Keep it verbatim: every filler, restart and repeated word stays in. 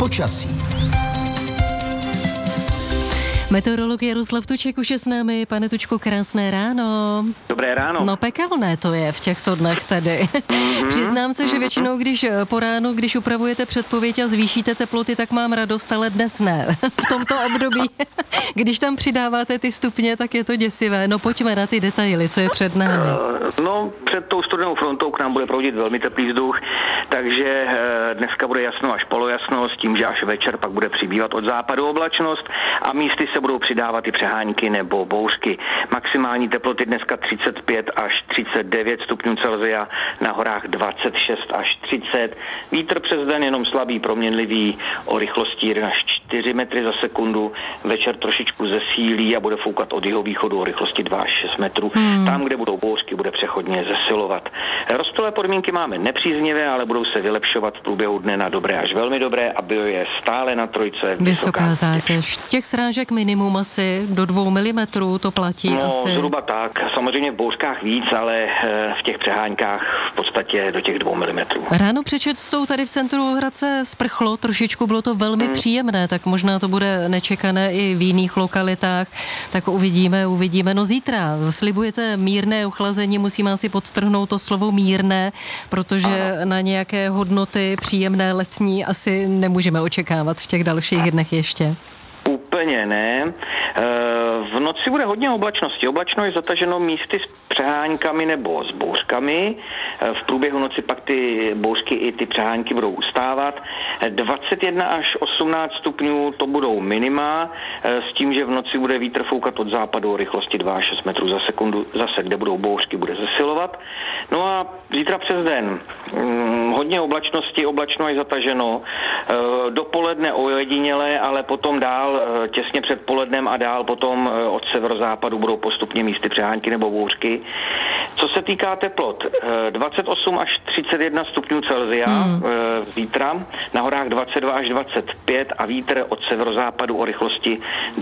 Počasí. Meteorolog Jaroslav Tuček už je s námi. Pane Tučku, krásné ráno. Dobré ráno. No pekelné to je v těchto dnech tedy. Mm-hmm. Přiznám se, že většinou, když po ránu, když upravujete předpověď a zvýšíte teploty, tak mám radost, ale dnes ne. V tomto období, když tam přidáváte ty stupně, tak je to děsivé. No pojďme na ty detaily, co je před námi. No, před tou studenou frontou k nám bude proudit velmi teplý vzduch, takže dneska bude jasno až polojasno, s tím, že až večer pak bude přibývat od západu oblačnost a místy se budou přidávat i přehánky nebo bouřky. Maximální teploty dneska třicet pět až třicet devět stupňů Celsia, na horách dvacet šest až třicet. Vítr přes den jenom slabý, proměnlivý, o rychlosti jedna až čtyři metry za sekundu. Večer trošičku zesílí a bude foukat od jihovýchodu o rychlosti dva až šest metrů. Hmm. Tam, kde budou bouřky, bude přechodně zesilovat. Rozptylé podmínky máme nepříznivé, ale budou se vylepšovat v průběhu dne na dobré až velmi dobré a bio je stále na trojce. Vysoká zátěž. Těch srážek minimum asi do dvou milimetrů to platí no, asi. Zhruba tak. Samozřejmě v bouřkách víc, ale v těch přeháňkách v podstatě do těch dvou milimetrů. Ráno před šestou tady v centru Hradce sprchlo trošičku, bylo to velmi hmm. příjemné, tak možná to bude nečekané i v jiných lokalitách, tak uvidíme, uvidíme. No zítra slibujete mírné ochlazení, musíme asi podtrhnout to slovo mírné, protože ano. na nějaké hodnoty příjemné letní asi nemůžeme očekávat v těch dalších dnech ještě. Úplně ne. V noci bude hodně oblačnosti. Oblačno je zataženo místy s přeháňkami nebo s bouřkami. V průběhu noci pak ty bouřky i ty přehánky budou ustávat. dvacet jedna až osmnáct stupňů to budou minima, s tím, že v noci bude vítr foukat od západu o rychlosti dva až šest metrů za sekundu. Zase, kde budou bouřky, bude zesilovat. No a zítra přes den hodně oblačnosti, oblačno je zataženo. Dopoledne ojedinělé, ale potom dál těsně před polednem a dál potom od severozápadu budou postupně místy přehánky nebo bouřky. Co se týká teplot, dvacet osm až třicet jedna stupňů Celsia hmm. zítra, na horách dvacet dva až dvacet pět a vítr od severozápadu o rychlosti